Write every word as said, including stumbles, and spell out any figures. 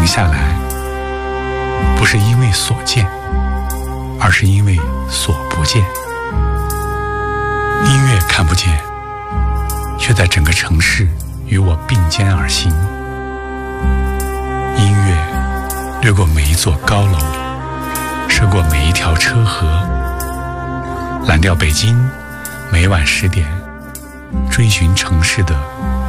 下来，不是因为所见，而是因为所不见。音乐看不见，却在整个城市与我并肩而行。音乐掠过每一座高楼，涉过每一条车河，蓝调北京每晚十点，追寻城市的